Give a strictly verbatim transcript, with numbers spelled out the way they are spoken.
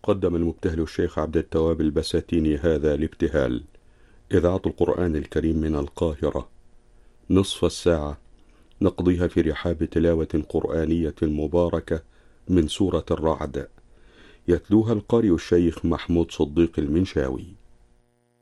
قدم المبتهل الشيخ عبد التواب البساتيني هذا الابتهال. إذاعة القرآن الكريم من القاهرة، نصف الساعة نقضيها في رحاب تلاوة قرآنية مباركة من سورة الرعد، يتلوها القارئ الشيخ محمود صديق المنشاوي.